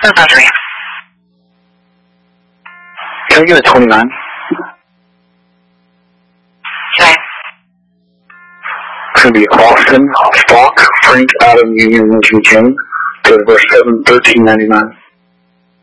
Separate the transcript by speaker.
Speaker 1: Delivery.
Speaker 2: Can I get a 29?
Speaker 1: Okay.
Speaker 2: It's going to be Austin, Falk, Frank, Adam, Union, Lincoln, King. Deliver 7/13/99.